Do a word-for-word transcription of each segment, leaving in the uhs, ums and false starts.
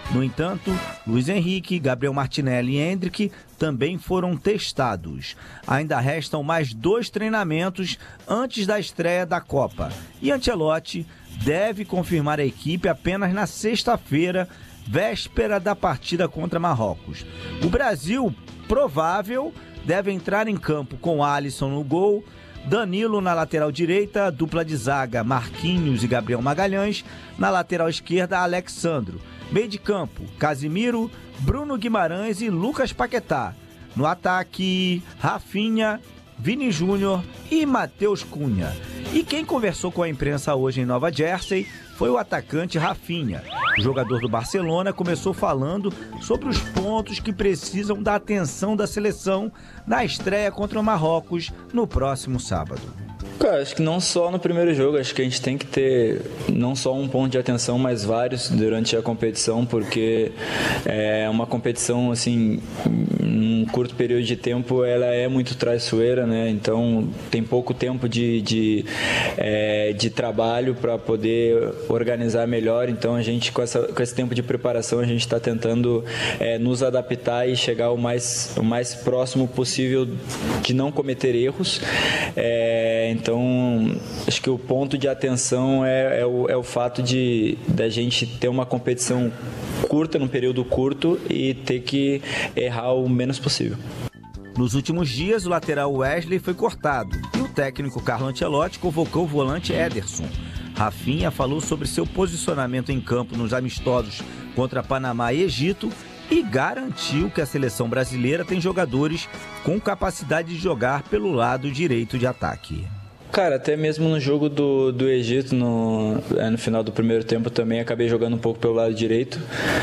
No entanto, Luiz Henrique, Gabriel Martinelli e Endrick também foram testados. Ainda restam mais dois treinamentos antes da estreia da Copa. E Ancelotti deve confirmar a equipe apenas na sexta-feira, véspera da partida contra Marrocos. O Brasil, provável, deve entrar em campo com Alisson no gol, Danilo na lateral direita, dupla de zaga Marquinhos e Gabriel Magalhães, na lateral esquerda Alexandro. Meio de campo, Casimiro, Bruno Guimarães e Lucas Paquetá. No ataque, Rafinha, Vini Júnior e Matheus Cunha. E quem conversou com a imprensa hoje em Nova Jersey foi o atacante Rafinha. O jogador do Barcelona começou falando sobre os pontos que precisam da atenção da seleção na estreia contra o Marrocos no próximo sábado. Cara, acho que não só no primeiro jogo, acho que a gente tem que ter não só um ponto de atenção, mas vários durante a competição, porque é uma competição, assim, num curto período de tempo, ela é muito traiçoeira, né? Então, tem pouco tempo de, de, é, de trabalho para poder organizar melhor. Então, a gente, com, essa, com esse tempo de preparação, a gente está tentando é, nos adaptar e chegar o mais, o mais próximo possível de não cometer erros. É, então, Então, acho que o ponto de atenção é, é, o, é o fato de da gente ter uma competição curta, num período curto, e ter que errar o menos possível. Nos últimos dias, o lateral Wesley foi cortado e o técnico Carlo Ancelotti convocou o volante Ederson. Rafinha falou sobre seu posicionamento em campo nos amistosos contra Panamá e Egito e garantiu que a seleção brasileira tem jogadores com capacidade de jogar pelo lado direito de ataque. Cara, até mesmo no jogo do, do Egito, no, é, no final do primeiro tempo também, acabei jogando um pouco pelo lado direito.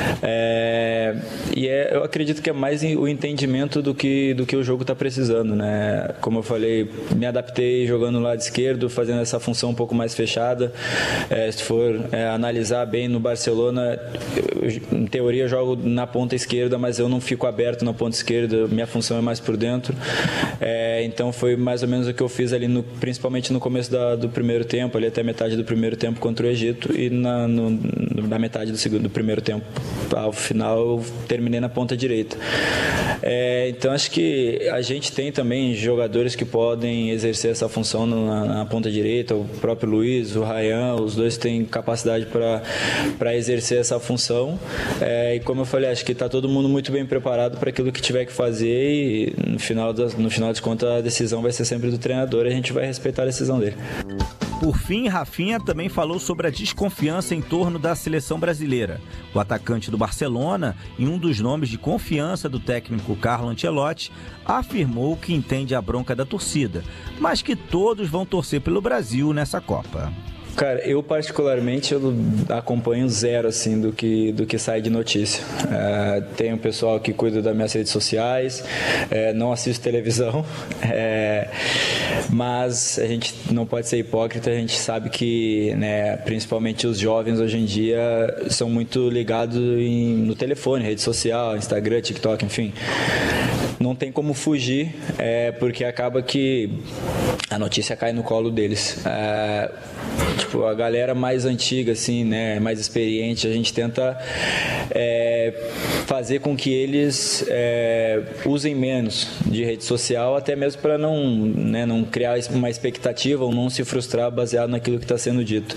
É, e é, eu acredito que é mais o entendimento do que, do que o jogo está precisando, né? Como eu falei, me adaptei jogando no lado esquerdo, fazendo essa função um pouco mais fechada. É, se for é, analisar bem no Barcelona, eu, em teoria eu jogo na ponta esquerda, mas eu não fico aberto na ponta esquerda, minha função é mais por dentro. É, então foi mais ou menos o que eu fiz ali, no, principalmente no começo da, do primeiro tempo, ali até metade do primeiro tempo contra o Egito, e na, no, na metade do, segundo, do primeiro tempo ao final eu terminei na ponta direita. É, então acho que a gente tem também jogadores que podem exercer essa função na, na ponta direita, o próprio Luiz, o Ryan, os dois têm capacidade para exercer essa função. É, e como eu falei, acho que está todo mundo muito bem preparado para aquilo que tiver que fazer, e no final, das, no final de contas a decisão vai ser sempre do treinador e a gente vai respeitar a decisão dele. Por fim, Rafinha também falou sobre a desconfiança em torno da seleção brasileira. O atacante do Barcelona, e um dos nomes de confiança do técnico Carlo Ancelotti, afirmou que entende a bronca da torcida, mas que todos vão torcer pelo Brasil nessa Copa. Cara, eu particularmente eu acompanho zero assim do que, do que sai de notícia. É, tem um pessoal que cuida das minhas redes sociais, é, não assisto televisão, é, mas a gente não pode ser hipócrita, a gente sabe que, né, principalmente os jovens hoje em dia são muito ligados em, no telefone, rede social, Instagram, TikTok, enfim. Não tem como fugir, é, porque acaba que a notícia cai no colo deles. É, tipo, a galera mais antiga, assim, né, mais experiente, a gente tenta é, fazer com que eles é, usem menos de rede social, até mesmo para não, né, não criar uma expectativa ou não se frustrar baseado naquilo que está sendo dito.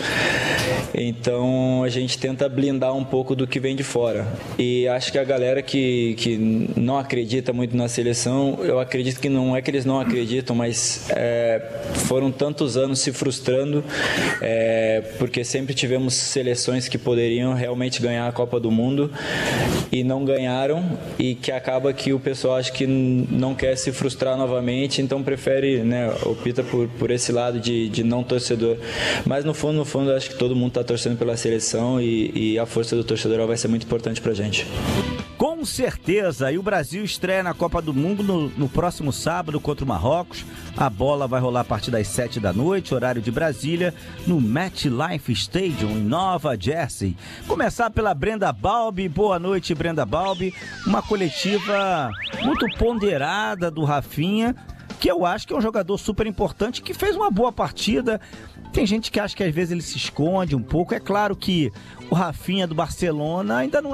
Então a gente tenta blindar um pouco do que vem de fora. E acho que a galera que, que não acredita muito na seleção, eu acredito que não é que eles não acreditam, mas é, foram tantos anos se frustrando, é, porque sempre tivemos seleções que poderiam realmente ganhar a Copa do Mundo e não ganharam, e que acaba que o pessoal acha que não quer se frustrar novamente, então prefere, né, opta por, por esse lado de, de não torcedor. Mas no fundo, no fundo, acho que todo mundo está torcendo pela seleção, e, e a força do torcedor vai ser muito importante pra gente. Com certeza, e o Brasil estreia na Copa do Mundo no, no próximo sábado contra o Marrocos. A bola vai rolar a partir das sete da noite, horário de Brasília, no MetLife Stadium, em Nova Jersey. Começar pela Brenda Balbi. Boa noite, Brenda Balbi. Uma coletiva muito ponderada do Rafinha, que eu acho que é um jogador super importante, que fez uma boa partida. Tem gente que acha que às vezes ele se esconde um pouco. É claro que o Rafinha do Barcelona ainda não